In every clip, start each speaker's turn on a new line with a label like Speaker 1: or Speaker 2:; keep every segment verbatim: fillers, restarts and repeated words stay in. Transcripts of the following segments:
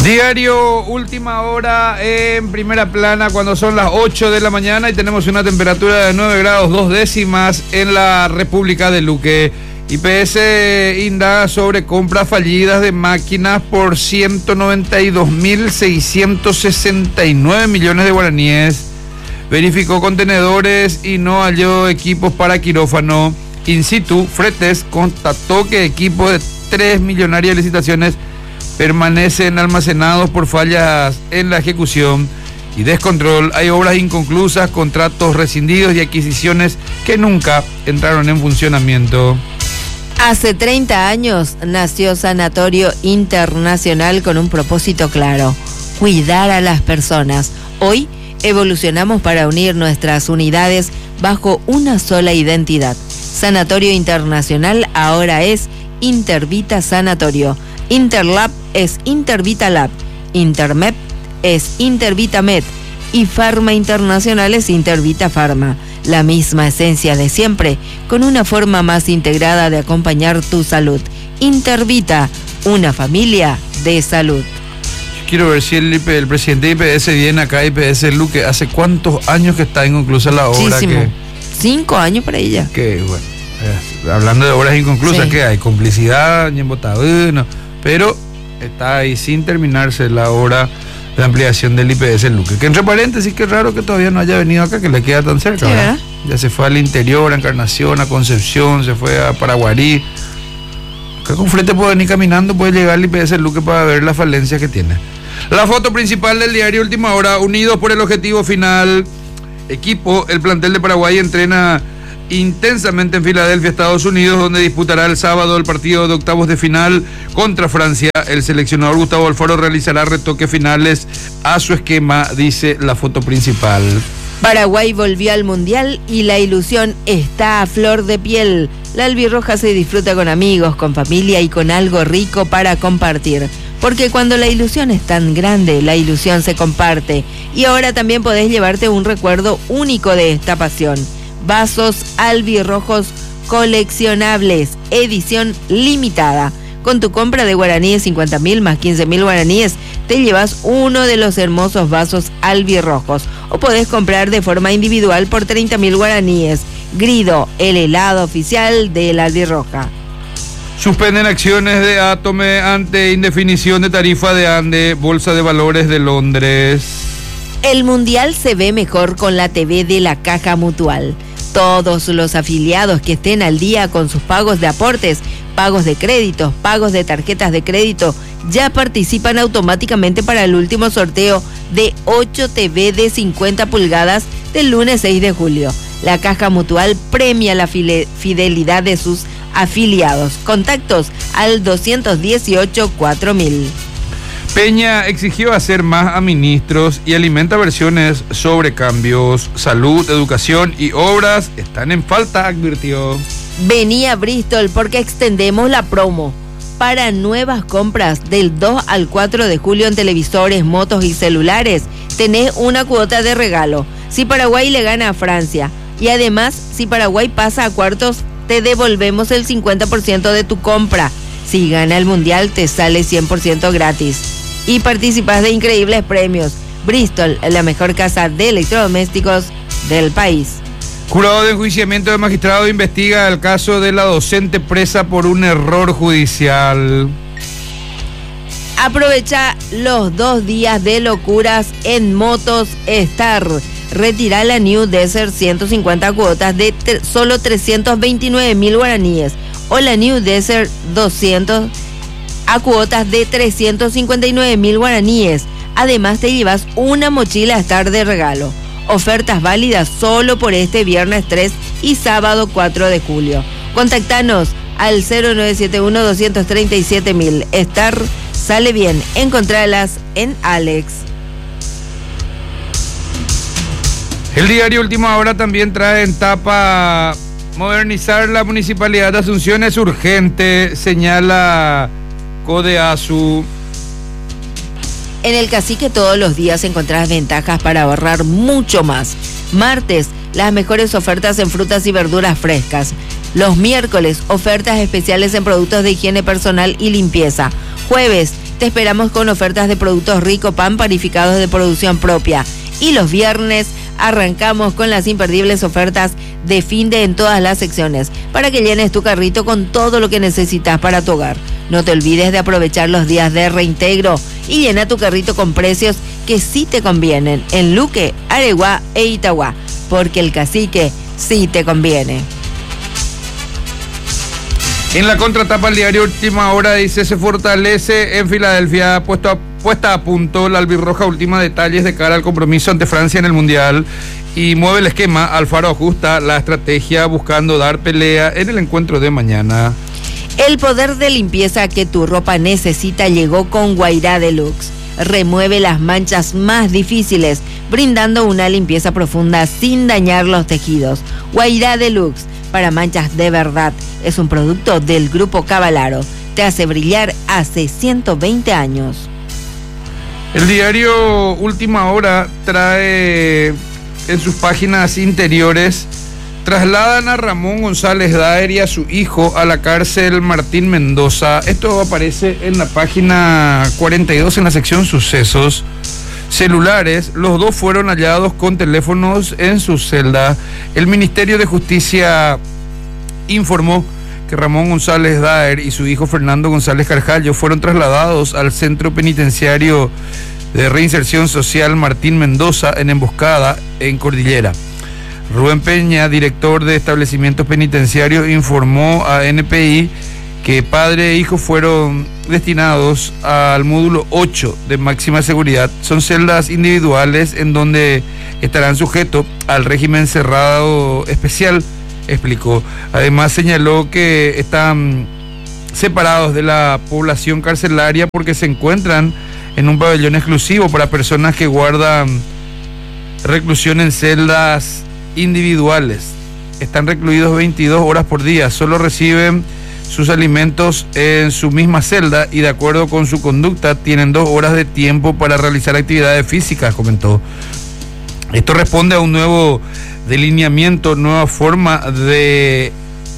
Speaker 1: Diario Última Hora en primera plana cuando son las ocho de la mañana y tenemos una temperatura de nueve grados dos décimas en la República de Luque. I P S indaga sobre compras fallidas de máquinas por ciento noventa y dos mil seiscientos sesenta y nueve millones de guaraníes. Verificó contenedores y no halló equipos para quirófano. In situ, Fretes constató que equipos de tres millonarias licitaciones permanecen almacenados por fallas en la ejecución y descontrol. Hay obras inconclusas, contratos rescindidos y adquisiciones que nunca entraron en funcionamiento.
Speaker 2: Hace treinta años nació Sanatorio Internacional con un propósito claro: cuidar a las personas. Hoy evolucionamos para unir nuestras unidades bajo una sola identidad. Sanatorio Internacional ahora es Intervita Sanatorio. Interlab es Intervita Lab, Intermep es Intervita Med y Pharma Internacional es Intervita Pharma. La misma esencia de siempre, con una forma más integrada de acompañar tu salud. Intervita, una familia de salud.
Speaker 1: Yo quiero ver si el, I P, el presidente de I P S viene acá, I P S Luque, ¿hace cuántos años que está inconclusa la obra?
Speaker 2: Muchísimo.
Speaker 1: Que,
Speaker 2: Cinco años para ella.
Speaker 1: Que bueno, eh, hablando de obras inconclusas, sí. Que hay complicidad, no, pero está ahí sin terminarse la obra de ampliación del I P S Luque. Que entre paréntesis, que raro que todavía no haya venido acá, que le queda tan cerca. Sí, ¿verdad? Ya se fue al interior, a Encarnación, a Concepción, se fue a Paraguarí. Acá con frente puede venir caminando, puede llegar al I P S Luque para ver las falencias que tiene. La foto principal del diario Última Hora: unidos por el objetivo final. Equipo, el plantel de Paraguay entrena intensamente en Filadelfia, Estados Unidos, donde disputará el sábado el partido de octavos de final contra Francia. El seleccionador Gustavo Alfaro realizará retoques finales a su esquema, dice la foto principal.
Speaker 2: Paraguay volvió al Mundial y la ilusión está a flor de piel. La albirroja se disfruta con amigos, con familia y con algo rico para compartir. Porque cuando la ilusión es tan grande, la ilusión se comparte. Y ahora también podés llevarte un recuerdo único de esta pasión. Vasos albirrojos coleccionables, edición limitada. Con tu compra de guaraníes cincuenta mil más quince mil guaraníes, te llevas uno de los hermosos vasos albirrojos. O podés comprar de forma individual por treinta mil guaraníes. Grido, el helado oficial de la albirroja.
Speaker 1: Suspenden acciones de Atome ante indefinición de tarifa de ANDE, Bolsa de Valores de Londres.
Speaker 2: El Mundial se ve mejor con la T V de la Caja Mutual. Todos los afiliados que estén al día con sus pagos de aportes, pagos de créditos, pagos de tarjetas de crédito, ya participan automáticamente para el último sorteo de ocho T V de cincuenta pulgadas del lunes seis de julio. La Caja Mutual premia la fidelidad de sus afiliados. Contactos al dos dieciocho cuatro mil.
Speaker 1: Peña exigió hacer más a ministros y alimenta versiones sobre cambios. Salud, educación y obras están en falta, advirtió.
Speaker 2: Venía Bristol porque extendemos la promo. Para nuevas compras del dos al cuatro de julio en televisores, motos y celulares, tenés una cuota de regalo. Si Paraguay le gana a Francia y además si Paraguay pasa a cuartos, te devolvemos el cincuenta por ciento de tu compra. Si gana el Mundial, te sale cien por ciento gratis. Y participas de increíbles premios. Bristol, la mejor casa de electrodomésticos del país.
Speaker 1: Jurado de enjuiciamiento de magistrado investiga el caso de la docente presa por un error judicial.
Speaker 2: Aprovecha los dos días de locuras en Motos Star. Retira la New Desert ciento cincuenta cuotas de tre- solo trescientos veintinueve mil guaraníes. O la New Desert doscientos a cuotas de trescientos cincuenta y nueve mil guaraníes. Además te llevas una mochila Star de regalo. Ofertas válidas solo por este viernes tres y sábado cuatro de julio. Contactanos al cero nueve siete uno dos tres siete mil. Star sale bien. Encontralas en Alex.
Speaker 1: El diario Última Hora también trae en tapa: modernizar la Municipalidad de Asunción es urgente, señala Codeasu.
Speaker 2: En el Cacique todos los días encontrás ventajas para ahorrar mucho más. Martes, las mejores ofertas en frutas y verduras frescas. Los miércoles, ofertas especiales en productos de higiene personal y limpieza. Jueves, Te esperamos con ofertas de productos Rico Pan panificados de producción propia. Y los viernes arrancamos con las imperdibles ofertas de fin de en todas las secciones para que llenes tu carrito con todo lo que necesitas para tu hogar. No te olvides de aprovechar los días de reintegro y llena tu carrito con precios que sí te convienen en Luque, Areguá e Itagüá, porque el cacique sí te conviene.
Speaker 1: En la contratapa, el diario Última Hora dice: se fortalece en Filadelfia, puesto a, puesta a punto la albirroja, última detalles de cara al compromiso ante Francia en el Mundial, y mueve el esquema. Alfaro ajusta la estrategia buscando dar pelea en el encuentro de mañana.
Speaker 2: El poder de limpieza que tu ropa necesita llegó con Guairá Deluxe. Remueve las manchas más difíciles, brindando una limpieza profunda sin dañar los tejidos. Guairá Deluxe, para manchas de verdad, es un producto del Grupo Cavalaro. Te hace brillar hace ciento veinte años.
Speaker 1: El diario Última Hora trae en sus páginas interiores: trasladan a Ramón González Daer y a su hijo a la cárcel Martín Mendoza. Esto aparece en la página cuarenta y dos en la sección Sucesos. Celulares, los dos fueron hallados con teléfonos en su celda. El Ministerio de Justicia informó que Ramón González Daer y su hijo Fernando González Carjallo fueron trasladados al Centro Penitenciario de Reinserción Social Martín Mendoza en Emboscada, en Cordillera. Rubén Peña, director de establecimientos penitenciarios, informó a N P I que padre e hijo fueron destinados al módulo ocho de máxima seguridad. Son celdas individuales en donde estarán sujetos al régimen cerrado especial, explicó. Además señaló que están separados de la población carcelaria porque se encuentran en un pabellón exclusivo para personas que guardan reclusión en celdas individuales. Están recluidos veintidós horas por día, solo reciben sus alimentos en su misma celda y de acuerdo con su conducta tienen dos horas de tiempo para realizar actividades físicas, comentó. Esto responde a un nuevo delineamiento, nueva forma de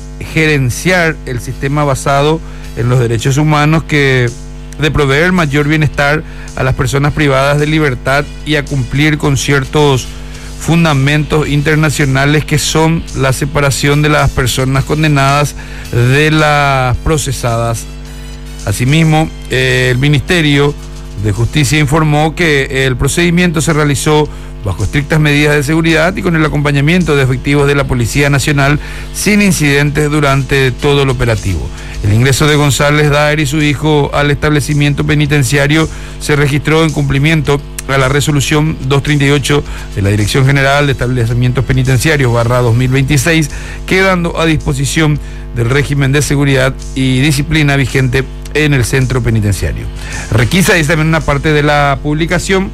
Speaker 1: gerenciar el sistema basado en los derechos humanos, que de proveer mayor bienestar a las personas privadas de libertad y a cumplir con ciertos fundamentos internacionales que son la separación de las personas condenadas de las procesadas. Asimismo, eh, el Ministerio de Justicia informó que el procedimiento se realizó bajo estrictas medidas de seguridad y con el acompañamiento de efectivos de la Policía Nacional, sin incidentes durante todo el operativo. El ingreso de González Daer y su hijo al establecimiento penitenciario se registró en cumplimiento a la resolución doscientos treinta y ocho de la Dirección General de Establecimientos Penitenciarios barra dos mil veintiséis, quedando a disposición del régimen de seguridad y disciplina vigente en el centro penitenciario. Requisa, dice también una parte de la publicación: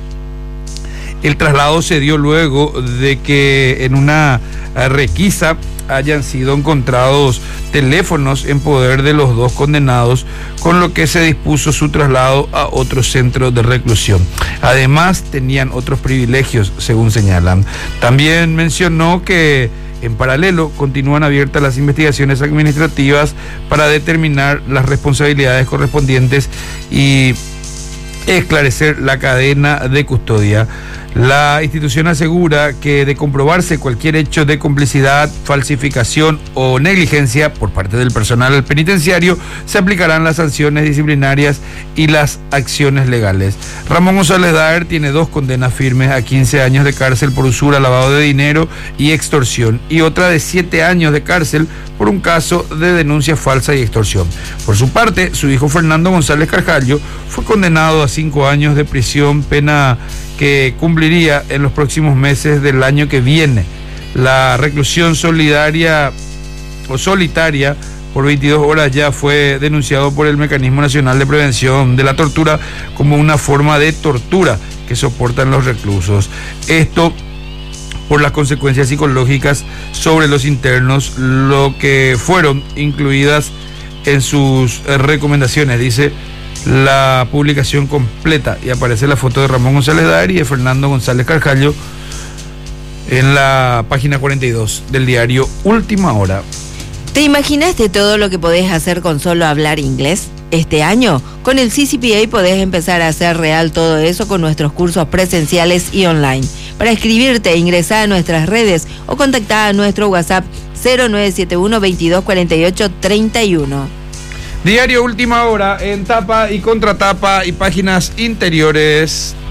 Speaker 1: el traslado se dio luego de que en una requisa hayan sido encontrados teléfonos en poder de los dos condenados, con lo que se dispuso su traslado a otro centro de reclusión. Además, tenían otros privilegios, según señalan. También mencionó que en paralelo continúan abiertas las investigaciones administrativas para determinar las responsabilidades correspondientes y esclarecer la cadena de custodia. La institución asegura que de comprobarse cualquier hecho de complicidad, falsificación o negligencia por parte del personal penitenciario, se aplicarán las sanciones disciplinarias y las acciones legales. Ramón González Daer tiene dos condenas firmes a quince años de cárcel por usura, lavado de dinero y extorsión, y otra de siete años de cárcel por un caso de denuncia falsa y extorsión. Por su parte, su hijo Fernando González Carjallo fue condenado a cinco años de prisión, pena que cumpliría en los próximos meses del año que viene. La reclusión solidaria o solitaria por veintidós horas ya fue denunciado por el Mecanismo Nacional de Prevención de la Tortura como una forma de tortura que soportan los reclusos. Esto por las consecuencias psicológicas sobre los internos, lo que fueron incluidas en sus recomendaciones, dice la publicación completa, y aparece la foto de Ramón González Daer y de Fernando González Carjallo en la página cuarenta y dos del diario Última Hora.
Speaker 2: ¿Te imaginaste todo lo que podés hacer con solo hablar inglés? Este año, con el C C P A podés empezar a hacer real todo eso con nuestros cursos presenciales y online. Para inscribirte, ingresá a nuestras redes o contactá a nuestro WhatsApp cero nueve siete uno, veintidós cuarenta y ocho, treinta y uno.
Speaker 1: Diario Última Hora en tapa y contratapa y páginas interiores.